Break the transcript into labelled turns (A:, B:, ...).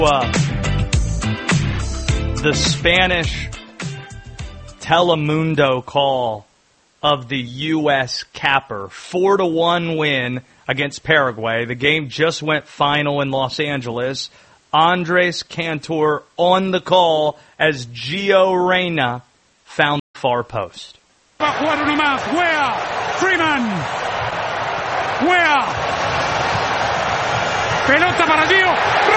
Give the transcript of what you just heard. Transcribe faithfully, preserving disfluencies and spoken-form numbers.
A: Uh, the Spanish Telemundo call of the U S capper. Four to one win against Paraguay. The game just went final in Los Angeles. Andres Cantor on the call as Gio Reyna found the far post.
B: Va a jugar uno más. Weah. Freeman. Weah. Pelota para Gio.